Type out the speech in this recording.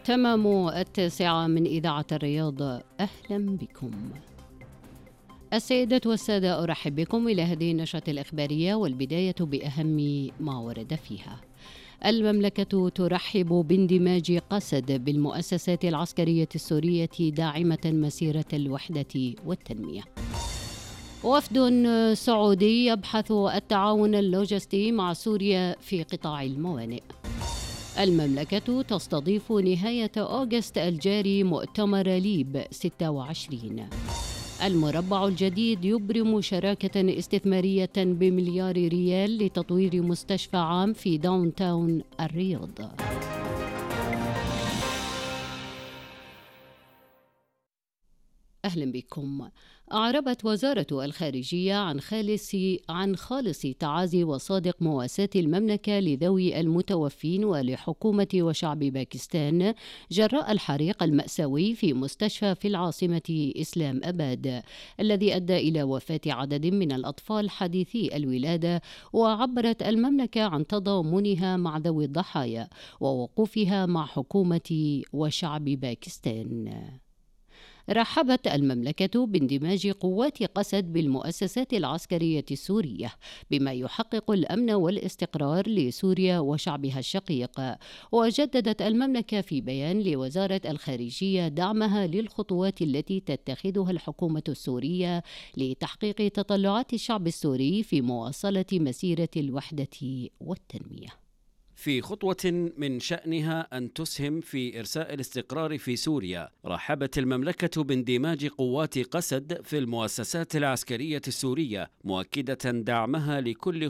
تمام 9 من إذاعة الرياض. أهلا بكم. السيدات والسادة، أرحب بكم إلى هذه النشرة الإخبارية، والبداية بأهم ما ورد فيها. المملكة ترحب باندماج قسد بالمؤسسات العسكرية السورية داعمة مسيرة الوحدة والتنمية. وفد سعودي يبحث التعاون اللوجستي مع سوريا في قطاع الموانئ. المملكة تستضيف نهاية أغسطس الجاري مؤتمر ليب 26. المربع الجديد يبرم شراكة استثمارية بمليار ريال لتطوير مستشفى عام في داون تاون الرياض. أهلا بكم. أعربت وزارة الخارجية عن خالص تعازي وصادق مواساة المملكة لذوي المتوفين ولحكومة وشعب باكستان جراء الحريق المأساوي في مستشفى في العاصمة إسلام أباد الذي أدى إلى وفاة عدد من الأطفال حديثي الولادة. وعبرت المملكة عن تضامنها مع ذوي الضحايا ووقوفها مع حكومة وشعب باكستان. رحبت المملكة باندماج قوات قسد بالمؤسسات العسكرية السورية بما يحقق الأمن والاستقرار لسوريا وشعبها الشقيق. وجددت المملكة في بيان لوزارة الخارجية دعمها للخطوات التي تتخذها الحكومة السورية لتحقيق تطلعات الشعب السوري في مواصلة مسيرة الوحدة والتنمية. في خطوة من شأنها أن تسهم في إرساء الاستقرار في سوريا، رحبت المملكة باندماج قوات قسد في المؤسسات العسكرية السورية، مؤكدة دعمها لكل